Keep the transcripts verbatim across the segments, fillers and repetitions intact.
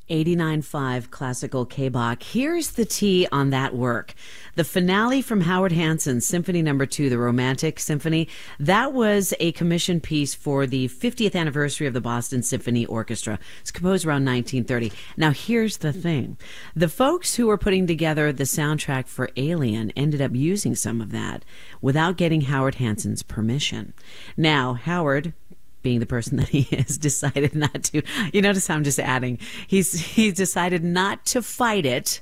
eighty-nine point five Classical K-Bach. Here's the tea on that work. The finale from Howard Hanson's Symphony Number Two, the Romantic Symphony, that was a commissioned piece for the fiftieth anniversary of the Boston Symphony Orchestra. It's composed around nineteen thirty. Now, here's the thing. The folks who were putting together the soundtrack for Alien ended up using some of that without getting Howard Hanson's permission. Now, Howard, being the person that he is, decided not to. You notice how I'm just adding. He's he's decided not to fight it.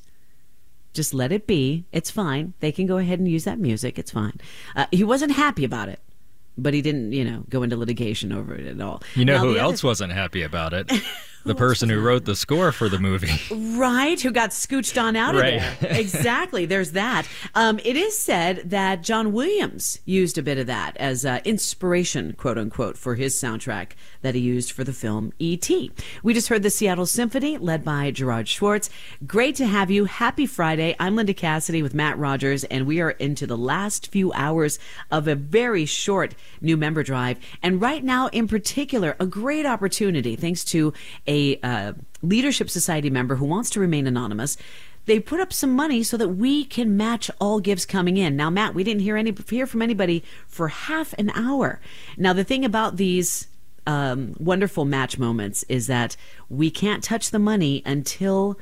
Just let it be. It's fine. They can go ahead and use that music. It's fine. Uh, he wasn't happy about it, but he didn't, you know, go into litigation over it at all. You know now, who other... else wasn't happy about it? The person who wrote the score for the movie. Right, who got scooched on out of right. there. Exactly, there's that. Um, it is said that John Williams used a bit of that as uh, inspiration, quote unquote, for his soundtrack that he used for the film E T We just heard the Seattle Symphony, led by Gerard Schwartz. Great to have you. Happy Friday. I'm Linda Cassidy with Matt Rogers, and we are into the last few hours of a very short new member drive. And right now, in particular, a great opportunity, thanks to a a uh, Leadership Society member who wants to remain anonymous. They put up some money so that we can match all gifts coming in. Now, Matt, we didn't hear any hear from anybody for half an hour. Now, the thing about these um, wonderful match moments is that we can't touch the money until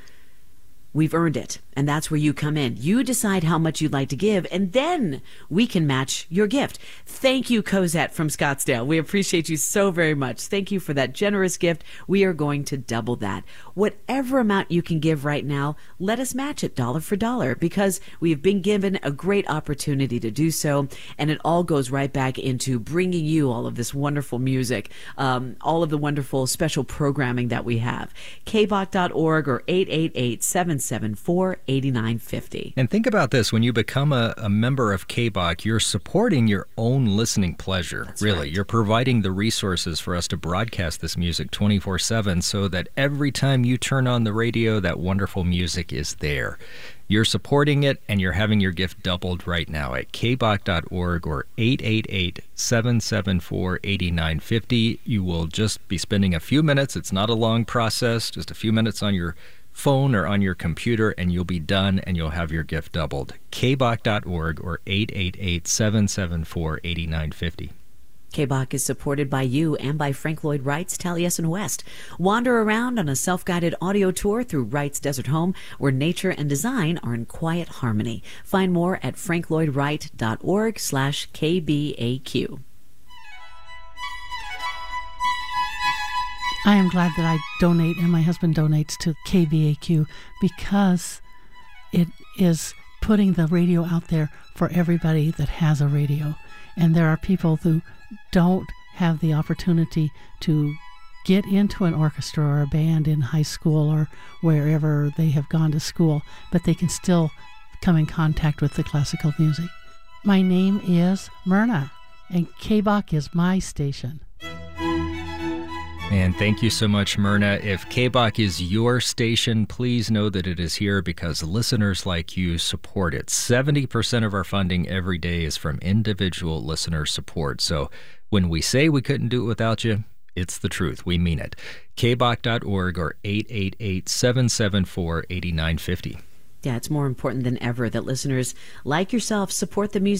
we've earned it. And that's where you come in. You decide how much you'd like to give, and then we can match your gift. Thank you, Cosette from Scottsdale. We appreciate you so very much. Thank you for that generous gift. We are going to double that. Whatever amount you can give right now, let us match it dollar for dollar, because we've been given a great opportunity to do so, and it all goes right back into bringing you all of this wonderful music, um, all of the wonderful special programming that we have. K B A C dot org or eight eight eight, seven seven four, eight nine five zero. And think about this. When you become a, a member of K B A C, you're supporting your own listening pleasure. That's really. right. You're providing the resources for us to broadcast this music twenty-four seven so that every time you turn on the radio, that wonderful music is there. You're supporting it, and you're having your gift doubled right now at K B A C dot org or eight eight eight, seven seven four, eight nine five zero. You will just be spending a few minutes. It's not a long process, just a few minutes on your phone or on your computer, and you'll be done, and you'll have your gift doubled. K B A C dot org or eight eight eight, seven seven four, eight nine five zero. K B A C is supported by you and by Frank Lloyd Wright's Taliesin West. Wander around on a self-guided audio tour through Wright's Desert Home, where nature and design are in quiet harmony. Find more at frank lloyd wright dot org slash K B A Q. I am glad that I donate and my husband donates to K B A Q, because it is putting the radio out there for everybody that has a radio. And there are people who don't have the opportunity to get into an orchestra or a band in high school or wherever they have gone to school, but they can still come in contact with the classical music. My name is Myrna, and K B A C is my station. And thank you so much, Myrna. If K B A C is your station, please know that it is here because listeners like you support it. seventy percent of our funding every day is from individual listener support. So when we say we couldn't do it without you, it's the truth. We mean it. K B A C dot org or eight eight eight, seven seven four, eight nine five zero. Yeah, it's more important than ever that listeners like yourself support the music